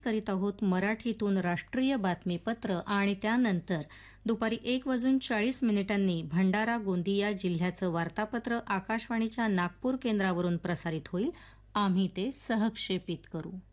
करीत आहोत मराठीतून राष्ट्रीय बातमीपत्र आणि त्यानंतर दुपारी 1:40 भंडारा गोंदिया जिल्ह्याचं वार्तापत्र आकाशवाणीच्या नागपूर केंद्रावरून प्रसारित होईल. आम्ही ते सहक्षेपित करू.